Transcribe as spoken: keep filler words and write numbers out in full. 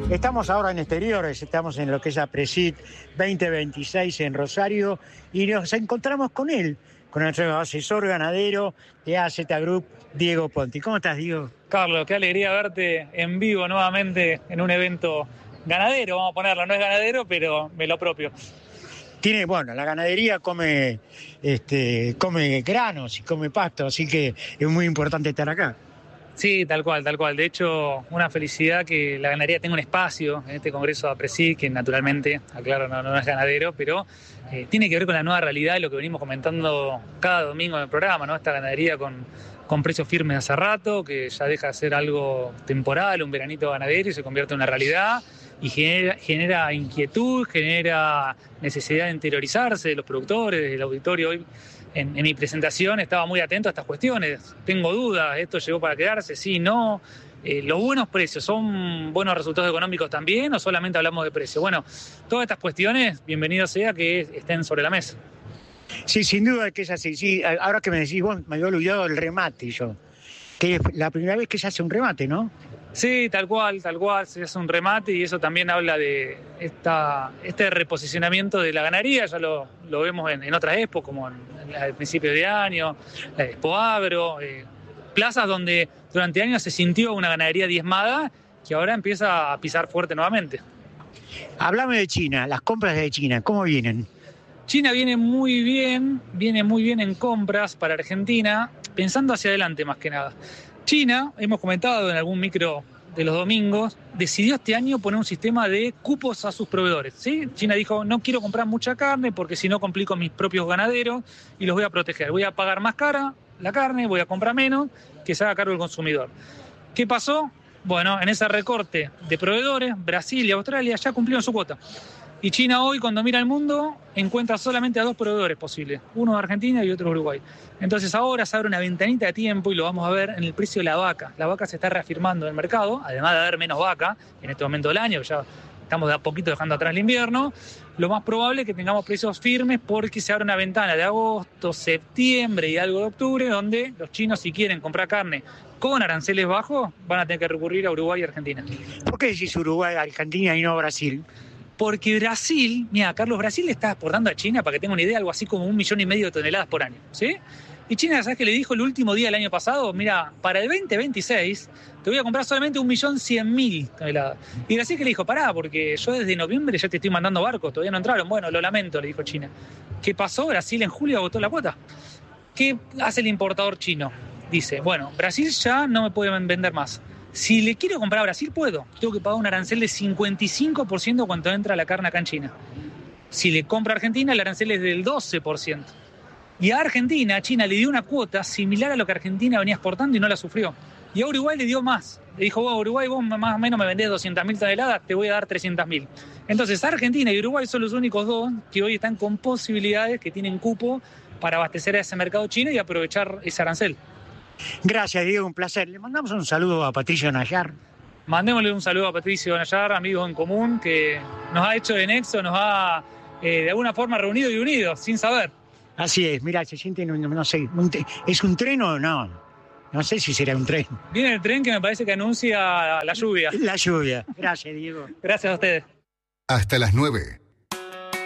Estamos ahora en exteriores, estamos en lo que es APRESID veinte veintiséis en Rosario y nos encontramos con él, con nuestro asesor ganadero de A Z Group, Diego Ponti. ¿Cómo estás, Diego? Carlos, qué alegría verte en vivo nuevamente en un evento ganadero, vamos a ponerlo, no es ganadero, pero me lo propio. Tiene, bueno, la ganadería come, este, come granos y come pasto, así que es muy importante estar acá. Sí, tal cual, tal cual. De hecho, una felicidad que la ganadería tenga un espacio en este congreso de APRESID, que naturalmente, aclaro, no, no es ganadero, pero eh, tiene que ver con la nueva realidad de lo que venimos comentando cada domingo en el programa, ¿no? Esta ganadería con, con precios firmes hace rato, que ya deja de ser algo temporal, un veranito ganadero, y se convierte en una realidad. Y genera, genera inquietud, genera necesidad de interiorizarse de los productores, del auditorio. Hoy en, en mi presentación estaba muy atento a estas cuestiones. Tengo dudas, ¿esto llegó para quedarse? Sí, no. Eh, ¿Los buenos precios son buenos resultados económicos también o solamente hablamos de precios? Bueno, todas estas cuestiones, bienvenido sea que estén sobre la mesa. Sí, sin duda que es así. Sí, ahora que me decís vos, me había olvidado el remate yo. Que es la primera vez que se hace un remate, ¿no? Sí, tal cual, tal cual, se hace un remate y eso también habla de esta, este reposicionamiento de la ganadería, ya lo, lo vemos en, en otras expos, como en, en la de principio de año, la de Expo Agro, eh, plazas donde durante años se sintió una ganadería diezmada que ahora empieza a pisar fuerte nuevamente. Háblame de China, las compras de China, ¿cómo vienen? China viene muy bien, viene muy bien en compras para Argentina, pensando hacia adelante más que nada. China, hemos comentado en algún micro de los domingos, decidió este año poner un sistema de cupos a sus proveedores, ¿sí? China dijo, no quiero comprar mucha carne porque si no complico a mis propios ganaderos y los voy a proteger. Voy a pagar más cara la carne, voy a comprar menos, que se haga cargo el consumidor. ¿Qué pasó? Bueno, en ese recorte de proveedores, Brasil y Australia ya cumplieron su cuota. Y China hoy, cuando mira el mundo, encuentra solamente a dos proveedores posibles, uno de Argentina y otro de Uruguay. Entonces ahora se abre una ventanita de tiempo y lo vamos a ver en el precio de la vaca. La vaca se está reafirmando en el mercado, además de haber menos vaca en este momento del año, ya estamos de a poquito dejando atrás el invierno. Lo más probable es que tengamos precios firmes porque se abre una ventana de agosto, septiembre y algo de octubre, donde los chinos, si quieren comprar carne con aranceles bajos, van a tener que recurrir a Uruguay y Argentina. ¿Por qué decís Uruguay, Argentina y no Brasil? Porque Brasil, mira, Carlos, Brasil le está exportando a China, para que tenga una idea, algo así como un millón y medio de toneladas por año, ¿sí? Y China, ¿sabes qué le dijo el último día del año pasado? Mira, para el veinte veintiséis te voy a comprar solamente un millón cien mil toneladas. Y Brasil que le dijo, pará, porque yo desde noviembre ya te estoy mandando barcos, todavía no entraron. Bueno, lo lamento, le dijo China. ¿Qué pasó? Brasil en julio agotó la cuota. ¿Qué hace el importador chino? Dice, bueno, Brasil ya no me puede vender más. Si le quiero comprar a Brasil, puedo. Tengo que pagar un arancel de cincuenta y cinco por ciento cuando entra la carne acá en China. Si le compra a Argentina, el arancel es del doce por ciento. Y a Argentina, China le dio una cuota similar a lo que Argentina venía exportando y no la sufrió. Y a Uruguay le dio más. Le dijo, vos, Uruguay, vos más o menos me vendés doscientas mil toneladas, te voy a dar trescientas mil. Entonces, Argentina y Uruguay son los únicos dos que hoy están con posibilidades, que tienen cupo para abastecer a ese mercado chino y aprovechar ese arancel. Gracias, Diego, un placer. Le mandamos un saludo a Patricio Nayar. Mandémosle un saludo a Patricio Nayar, amigos en común, que nos ha hecho de nexo, nos ha eh, de alguna forma reunido y unido, sin saber. Así es, mira, se siente, no, no sé, un ¿es un tren o no? No sé si será un tren. Viene el tren que me parece que anuncia la lluvia. La lluvia. Gracias, Diego. Gracias a ustedes. Hasta las nueve.